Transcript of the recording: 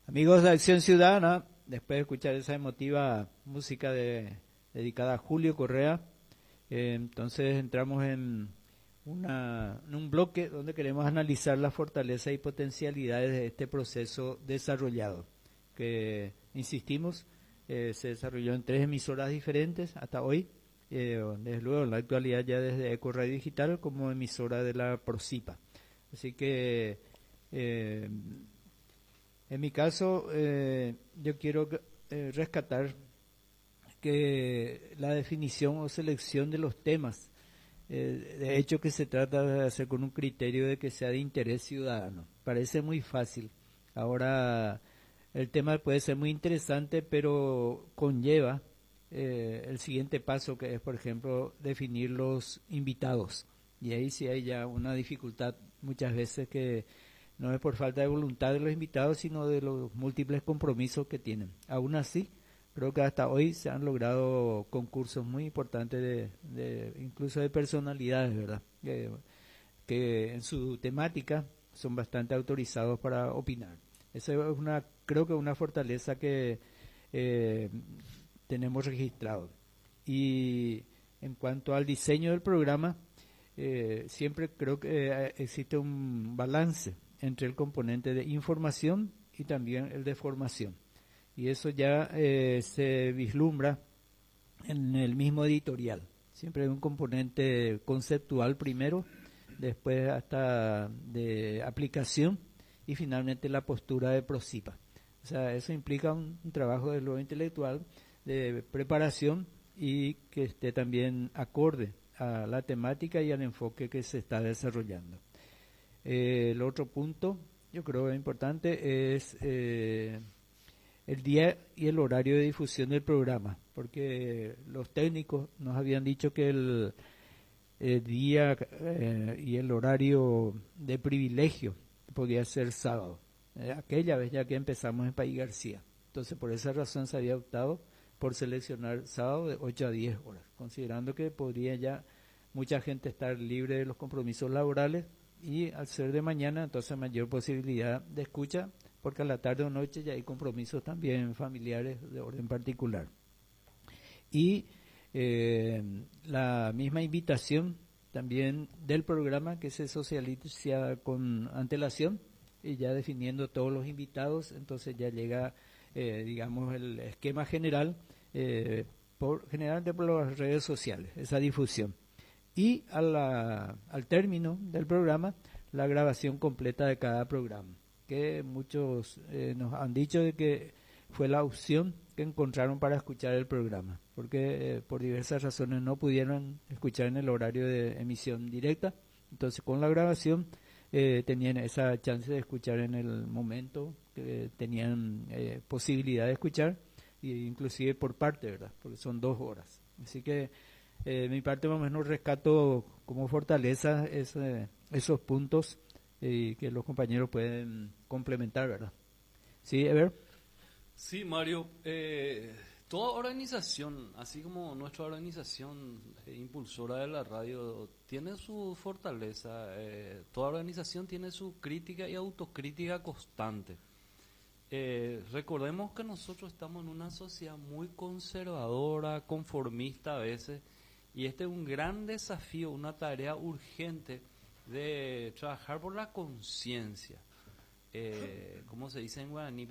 Amigos de Acción Ciudadana, después de escuchar esa emotiva música dedicada a Julio Correa, entonces entramos en un bloque donde queremos analizar la fortaleza y potencialidades de este proceso desarrollado, que, insistimos, se desarrolló en 3 emisoras diferentes hasta hoy, desde luego en la actualidad ya desde Eco Radio Digital como emisora de la Procipa. Así que en mi caso yo quiero rescatar que la definición o selección de los temas, de hecho que se trata de hacer con un criterio de que sea de interés ciudadano. Parece muy fácil. Ahora el tema puede ser muy interesante, pero conlleva el siguiente paso, que es, por ejemplo, definir los invitados. Y ahí sí hay ya una dificultad muchas veces, que no es por falta de voluntad de los invitados, sino de los múltiples compromisos que tienen. Aún así, creo que hasta hoy se han logrado concursos muy importantes, incluso de personalidades, ¿verdad? Que en su temática son bastante autorizados para opinar. Esa es creo que una fortaleza que tenemos registrado. Y en cuanto al diseño del programa, siempre creo que existe un balance entre el componente de información y también el de formación. Y eso ya se vislumbra en el mismo editorial. Siempre hay un componente conceptual primero, después hasta de aplicación y finalmente la postura de Procipa. O sea, eso implica un trabajo de lo intelectual, de preparación, y que esté también acorde a la temática y al enfoque que se está desarrollando. El otro punto, yo creo importante, es el día y el horario de difusión del programa, porque los técnicos nos habían dicho que el día y el horario de privilegio podía ser sábado, aquella vez ya que empezamos en País García. Entonces, por esa razón se había optado por seleccionar sábado de 8 a 10 horas, considerando que podría ya mucha gente estar libre de los compromisos laborales, y al ser de mañana, entonces mayor posibilidad de escucha, porque a la tarde o noche ya hay compromisos también familiares de orden particular. Y la misma invitación también del programa, que se socializa con antelación, y ya definiendo todos los invitados, entonces ya llega, digamos, el esquema general, generalmente por las redes sociales, esa difusión. Y al término del programa, la grabación completa de cada programa, que muchos nos han dicho de que fue la opción que encontraron para escuchar el programa, porque por diversas razones no pudieron escuchar en el horario de emisión directa. Entonces, con la grabación tenían esa chance de escuchar en el momento que tenían posibilidad de escuchar, e inclusive por parte, ¿verdad? Porque son 2 horas. Así que de mi parte, más o menos, rescato como fortaleza esos puntos que los compañeros pueden complementar, ¿verdad? Sí, Ever. Sí, Mario. Toda organización, así como nuestra organización impulsora de la radio, tiene su fortaleza. Toda organización tiene su crítica y autocrítica constante. Recordemos que nosotros estamos en una sociedad muy conservadora, conformista a veces, y este es un gran desafío, una tarea urgente de trabajar por la conciencia. Como se dice en guaraní,